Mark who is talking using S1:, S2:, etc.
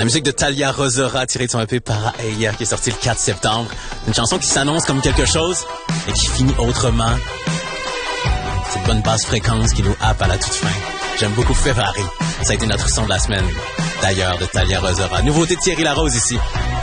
S1: La musique de Talia Rosera, tirée de son EP Paraeia, qui est sorti le 4 septembre. Une chanson qui s'annonce comme quelque chose, et qui finit autrement. Cette bonne basse fréquence qui nous happe à la toute fin. J'aime beaucoup Ferrari. Ça a été notre son de la semaine, d'ailleurs, de Talia Rosera. Nouveauté de Thierry Larose ici.